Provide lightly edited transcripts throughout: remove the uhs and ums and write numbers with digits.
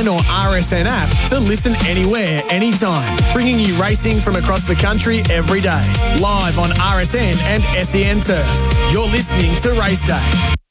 SEN or RSN app to listen anywhere, anytime. Bringing you racing from across the country every day. Live on RSN and SEN Turf. You're listening to Race Day.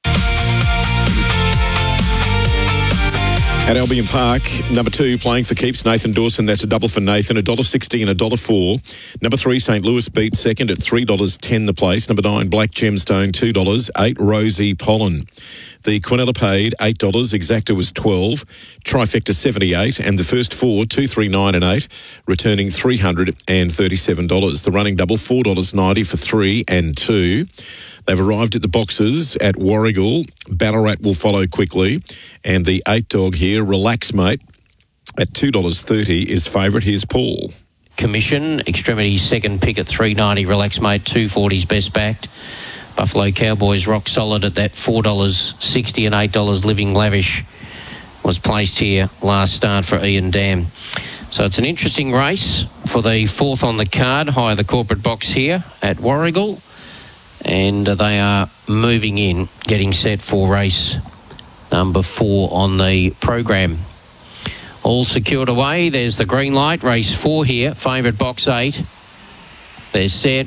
At Albion Park, number 2 playing for keeps, Nathan Dawson. That's a double for Nathan, $1.60 and $1.04. Number 3, St. Louis beat second at $3.10 the place. Number 9, Black Gemstone, $2. 8, Rosie Pollen. The Quinella paid $8. Exacta was $12. Trifecta $78. And the first 4, 2, 3, 9 and 8, returning $337. The running double, $4.90 for 3 and 2. They've arrived at the boxes at Warragul. Ballarat will follow quickly. And the 8 dog here, Relax Mate, at $2.30 is favourite. Here's Paul. Commission, Extremity second pick at $3.90. Relax Mate, $2.40's best backed. Buffalo Cowboys rock solid at that $4.60 and $8 Living Lavish was placed here last start for Ian Dam. So it's an interesting race for the 4th on the card, high the corporate box here at Warragul. And they are moving in, getting set for race number 4 on the program. All secured away. There's the green light. Race 4 here. Favourite box 8. They're set.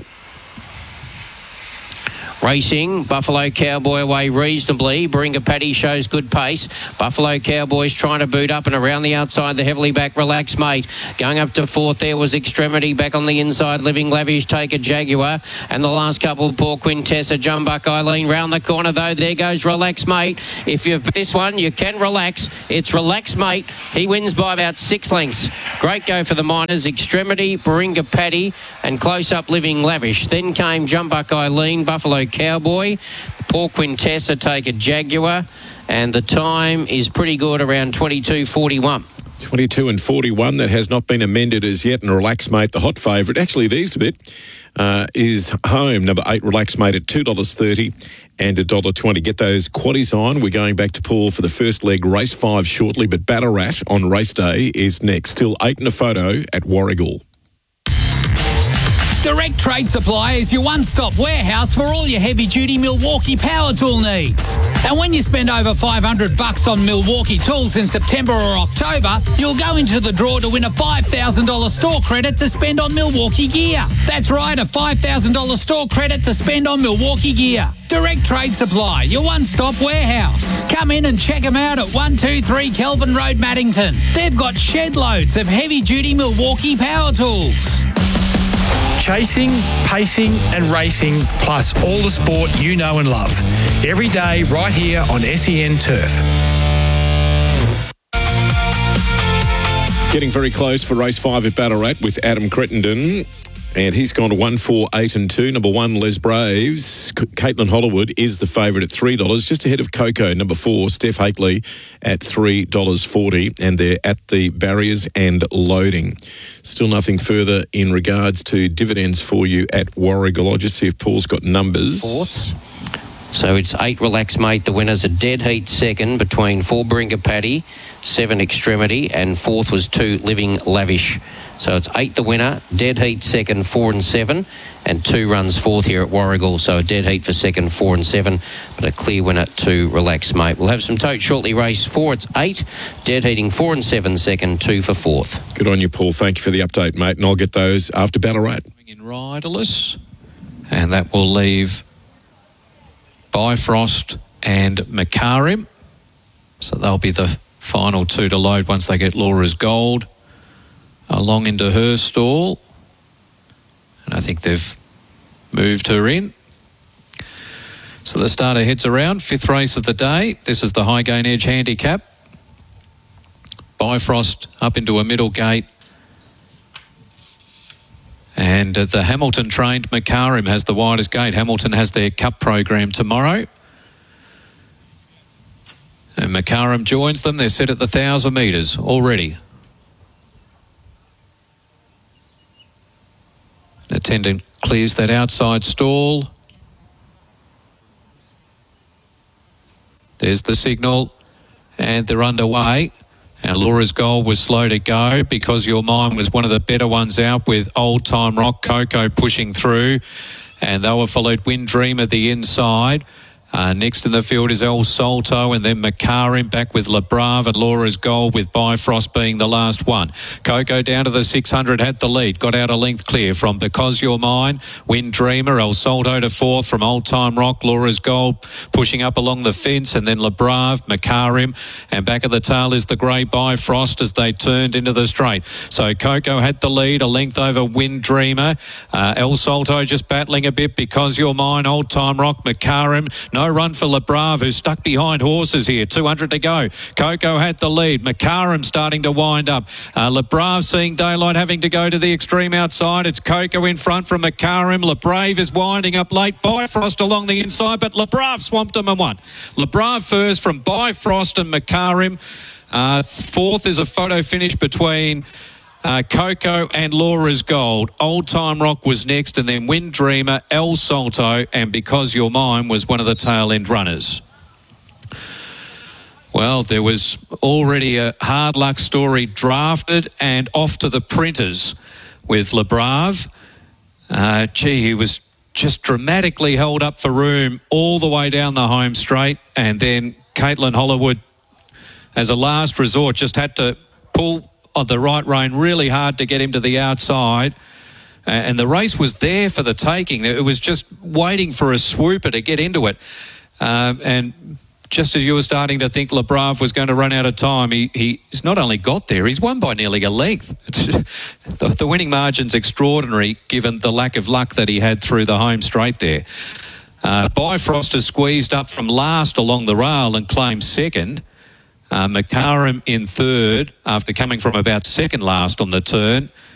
Racing, Buffalo Cowboy away reasonably. Baringa Paddy shows good pace. Buffalo Cowboys trying to boot up and around the outside. The heavily back Relax Mate. Going up to 4th there was Extremity. Back on the inside, Living Lavish, Take a Jaguar. And the last couple, Poor Quintessa, Jumbuck Eileen. Round the corner though, there goes Relax Mate. If you've this one, you can relax. It's Relax Mate. He wins by about 6 lengths. Great go for the Miners. Extremity, Baringa Paddy, and close up Living Lavish. Then came Jumbuck Eileen, Buffalo Cowboy, Poor Quintessa, Take a Jaguar, and the time is pretty good, around 22:41. 22 and 41, that has not been amended as yet, and Relax Mate, the hot favourite, actually it eased a bit, is home. Number 8, Relax Mate at $2.30 and $1.20. Get those quaddies on. We're going back to Paul for the first leg, race 5 shortly, but Ballarat on race day is next. Still 8 and a photo at Warragul. Direct Trade Supply is your one-stop warehouse for all your heavy-duty Milwaukee power tool needs. And when you spend over $500 on Milwaukee tools in September or October, you'll go into the draw to win a $5,000 store credit to spend on Milwaukee gear. That's right, a $5,000 store credit to spend on Milwaukee gear. Direct Trade Supply, your one-stop warehouse. Come in and check them out at 123 Kelvin Road, Maddington. They've got shed loads of heavy-duty Milwaukee power tools. Chasing, pacing and racing, plus all the sport you know and love. Every day right here on SEN Turf. Getting very close for race 5 at Ballarat with Adam Crittenden. And he's gone to 1, 4, 8 and 2. Number 1, Les Braves. Caitlin Hollywood is the favourite at $3, just ahead of Coco. Number 4, Steph Hakely at $3.40. And they're at the barriers and loading. Still nothing further in regards to dividends for you at Warragul. I'll just see if Paul's got numbers. 4th. So it's 8 Relax Mate. The winner's a dead heat second between 4 Baringa Paddy, 7 Extremity, and 4th was 2 Living Lavish. So it's 8 the winner, dead heat second, 4 and 7, and 2 runs 4th here at Warragul. So a dead heat for second, 4 and 7, but a clear winner to Relax Mate. We'll have some totes shortly. Race 4, it's 8, dead heating 4 and 7 second, 2 for 4th. Good on you, Paul. Thank you for the update, mate. And I'll get those after Ballarat. In riderless, and that will leave Bifrost and Makarim. So they'll be the final 2 to load once they get Laura's Gold along into her stall. And I think they've moved her in. So the starter heads around. 5th race of the day. This is the High Gain Edge handicap. Bifrost up into a middle gate. And the Hamilton-trained Makarim has the widest gate. Hamilton has their cup program tomorrow. And Makarim joins them. They're set at the 1,000 metres already. An attendant clears that outside stall. There's the signal. And they're underway. And Laura's Goal was slow to go because Your Mind was one of the better ones out with Old Time Rock Coco pushing through. And they were followed Wind Dream at the inside. Next in the field is El Salto, and then Makarim back with Le Brave and Laura's Gold, with Bifrost being the last one. Coco down to the 600 had the lead, got out a length clear from Because You're Mine, Wind Dreamer, El Salto to fourth from Old Time Rock, Laura's Gold pushing up along the fence, and then Le Brave, Makarim, and back at the tail is the grey Bifrost as they turned into the straight. So Coco had the lead, a length over Wind Dreamer. El Salto just battling a bit, Because You're Mine, Old Time Rock, Makarim. No run for Le Brave, who's stuck behind horses here. 200 to go. Coco had the lead. Makarim starting to wind up. Le Brave seeing daylight, having to go to the extreme outside. It's Coco in front from Makarim. Le Brave is winding up late. Bifrost along the inside, but Le Brave swamped him and won. Le Brave first from Bifrost and Makarim. Fourth is a photo finish between Coco and Laura's Gold. Old Time Rock was next, and then Wind Dreamer, El Salto, and Because You're Mine was one of the tail end runners. Well, there was already a hard luck story drafted and off to the printers with Le Brave. He was just dramatically held up for room all the way down the home straight, and then Caitlin Hollywood, as a last resort, just had to pull on the right rein really hard to get him to the outside. And the race was there for the taking. It was just waiting for a swooper to get into it. And just as you were starting to think Le Brave was going to run out of time, he's not only got there, he's won by nearly a length. The winning margin's extraordinary given the lack of luck that he had through the home straight there. Bifrost has squeezed up from last along the rail and claimed second. Makarim in third after coming from about second last on the turn.